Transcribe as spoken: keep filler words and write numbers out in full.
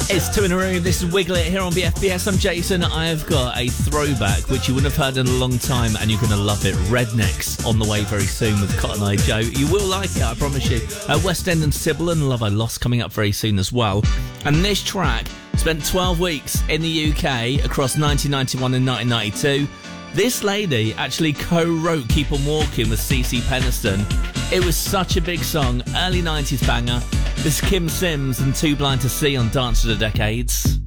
It's two in a room. This is Wiggle It here on B F B S. I'm Jason. I've got a throwback which you wouldn't have heard in a long time, and you're going to love it. Rednecks on the way very soon with Cotton Eye Joe. You will like it, I promise you. Uh, West End and Sybil and Love I Lost coming up very soon as well. And this track spent twelve weeks in the U K across nineteen ninety-one and nineteen ninety-two. This lady actually co-wrote Keep On Walking with C C Peniston. It was such a big song, early nineties banger. This is Kim Sims and Too Blind to See on Dance of the Decades.